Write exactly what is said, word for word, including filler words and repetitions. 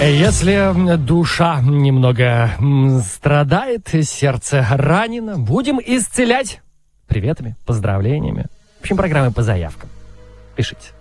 Если душа немного страдает, сердце ранено, будем исцелять приветами, поздравлениями. В общем, программы по заявкам. Пишите.